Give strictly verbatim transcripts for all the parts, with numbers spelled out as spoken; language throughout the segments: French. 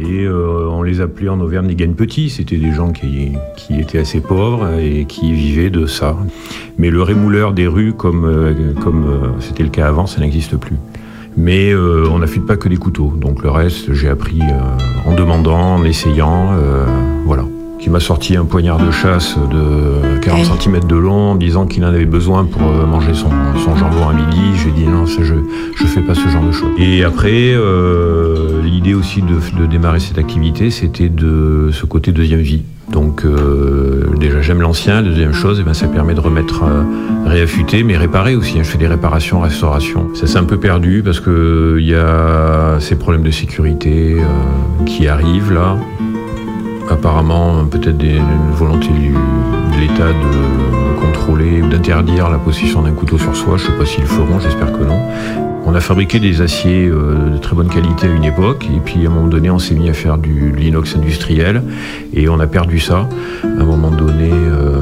Et euh, on les appelait en Auvergne les gagne-petits. C'était des gens qui, qui étaient assez pauvres et qui vivaient de ça. Mais le rémouleur des rues, comme, euh, comme euh, c'était le cas avant, ça n'existe plus. Mais euh, on n'affûte pas que les couteaux. Donc le reste, j'ai appris euh, en demandant, en essayant, euh, voilà. Qui m'a sorti un poignard de chasse de quarante Ouais. centimètres de long en disant qu'il en avait besoin pour euh, manger son, son jambon à midi. J'ai dit non, ça, je ne fais pas ce genre de choses. Et après, euh, l'idée aussi de, de démarrer cette activité, c'était de ce côté deuxième vie. Donc euh, déjà j'aime l'ancien, la deuxième chose, eh ben, ça permet de remettre, euh, réaffûter, mais réparer aussi, hein. Je fais des réparations, restaurations. Ça s'est un peu perdu parce qu'il y a ces problèmes de sécurité euh, qui arrivent là. Apparemment, peut-être des, une volonté du, de l'État de contrôler ou d'interdire la possession d'un couteau sur soi. Je ne sais pas s'ils le feront, j'espère que non. On a fabriqué des aciers euh, de très bonne qualité à une époque, et puis à un moment donné, on s'est mis à faire du, de l'inox industriel, et on a perdu ça. À un moment donné, euh,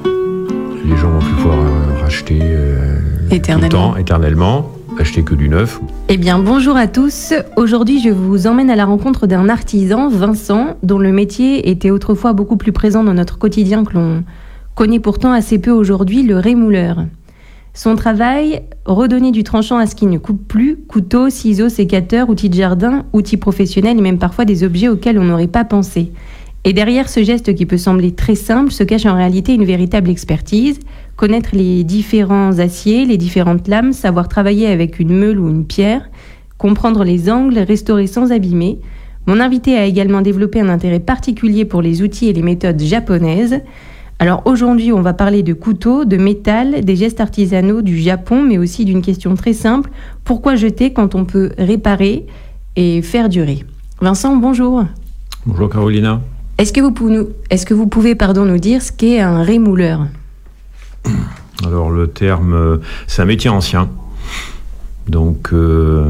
les gens vont plus pouvoir euh, racheter euh, tout le temps, éternellement. Acheter que du neuf. Eh bien, bonjour à tous. Aujourd'hui, je vous emmène à la rencontre d'un artisan, Vincent, dont le métier était autrefois beaucoup plus présent dans notre quotidien que l'on connaît pourtant assez peu aujourd'hui, le rémouleur. Son travail, redonner du tranchant à ce qui ne coupe plus, couteaux, ciseaux, sécateurs, outils de jardin, outils professionnels et même parfois des objets auxquels on n'aurait pas pensé. Et derrière ce geste qui peut sembler très simple se cache en réalité une véritable expertise. Connaître les différents aciers, les différentes lames, savoir travailler avec une meule ou une pierre, comprendre les angles, restaurer sans abîmer. Mon invité a également développé un intérêt particulier pour les outils et les méthodes japonaises. Alors aujourd'hui, on va parler de couteaux, de métal, des gestes artisanaux du Japon, mais aussi d'une question très simple. Pourquoi jeter quand on peut réparer et faire durer ? Vincent, bonjour. Bonjour Carolina. Est-ce que vous pouvez, nous, est-ce que vous pouvez pardon, nous dire ce qu'est un rémouleur ? Alors le terme, euh, c'est un métier ancien. Donc euh,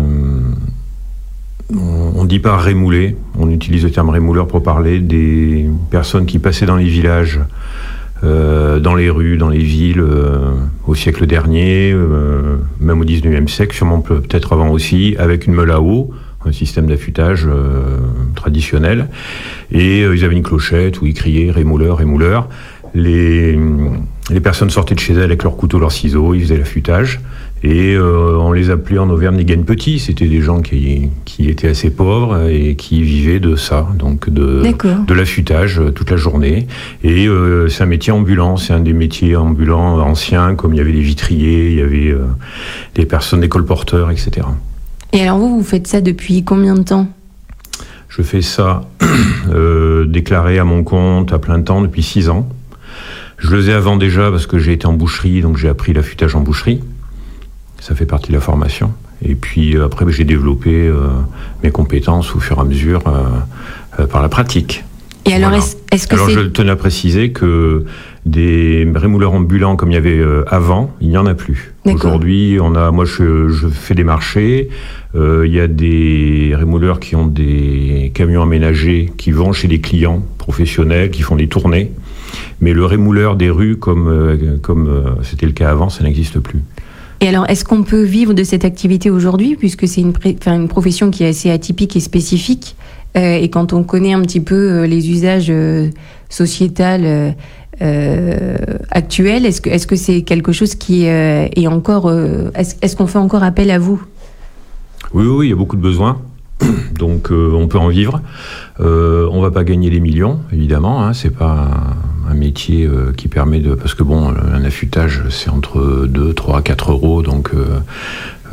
on ne dit pas rémouler, on utilise le terme rémouleur pour parler des personnes qui passaient dans les villages, euh, dans les rues, dans les villes, euh, au siècle dernier, euh, même au dix-neuvième siècle, sûrement peut-être avant aussi, avec une meule à eau, un système d'affûtage euh, traditionnel, et euh, ils avaient une clochette où ils criaient rémouleur, rémouleur. Les, les personnes sortaient de chez elles avec leurs couteaux, leurs ciseaux, ils faisaient l'affûtage, et euh, on les appelait en Auvergne les gagne-petits. C'était des gens qui, qui étaient assez pauvres et qui vivaient de ça, donc de, de l'affûtage toute la journée. Et euh, c'est un métier ambulant, c'est un des métiers ambulants anciens, comme il y avait des vitriers, il y avait euh, des personnes, des colporteurs, et cetera. Et alors vous, vous faites ça depuis combien de temps ? Je fais ça euh, déclaré à mon compte à plein temps depuis six ans. Je le faisais avant déjà parce que j'ai été en boucherie, donc j'ai appris l'affûtage en boucherie. Ça fait partie de la formation. Et puis euh, après, j'ai développé euh, mes compétences au fur et à mesure euh, euh, par la pratique. Et alors, voilà. est-ce, est-ce que alors c'est... je tenais à préciser que des rémouleurs ambulants comme il y avait euh, avant, il n'y en a plus. D'accord. Aujourd'hui, on a, moi je, je fais des marchés, euh, il y a des rémouleurs qui ont des camions aménagés qui vont chez des clients professionnels, qui font des tournées, mais le rémouleur des rues comme, euh, comme euh, c'était le cas avant, ça n'existe plus. Et alors, est-ce qu'on peut vivre de cette activité aujourd'hui, puisque c'est une, pré... enfin, une profession qui est assez atypique et spécifique, euh, et quand on connaît un petit peu euh, les usages euh, sociétals euh, euh, actuels, est-ce que, est-ce que c'est quelque chose qui euh, est encore... Euh, est-ce, est-ce qu'on fait encore appel à vous ? Oui, oui, oui, il y a beaucoup de besoins. Donc euh, on peut en vivre. Euh, on va pas gagner les millions, évidemment. Hein, c'est pas un, un métier euh, qui permet de... Parce que bon, un affûtage, c'est entre deux, trois, quatre euros. Donc euh,